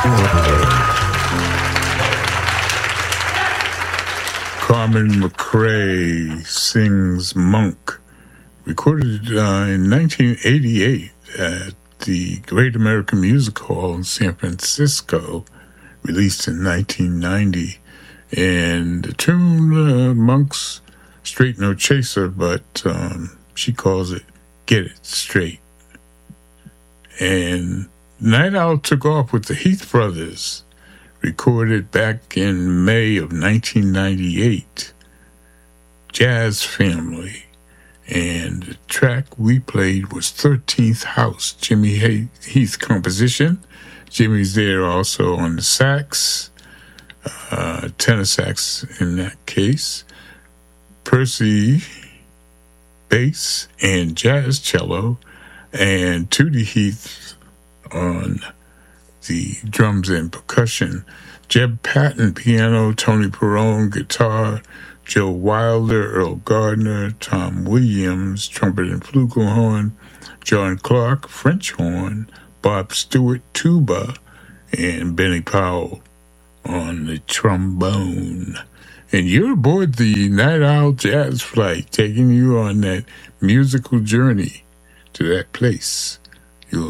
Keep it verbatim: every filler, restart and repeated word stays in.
Carmen McRae sings Monk, recorded uh, in nineteen eighty-eight at the Great American Music Hall in San Francisco, released in nineteen ninety. And the tune, uh, Monk's Straight No Chaser, but um, she calls it Get It Straight. And Night Owl took off with the Heath Brothers, recorded back in May of nineteen ninety-eight, Jazz Family. And the track we played was thirteenth House, Jimmy Heath composition. Jimmy's there also on the sax, uh, tenor sax in that case, Percy bass and jazz cello, and Tootie Heath on the drums and percussion. Jeb Patton, piano, Tony Perrone, guitar, Joe Wilder, Earl Gardner, Tom Williams, trumpet and flugelhorn, John Clark, French horn, Bob Stewart, tuba, and Benny Powell on the trombone. And you're aboard the Night Owl Jazz Flight, taking you on that musical journey to that place.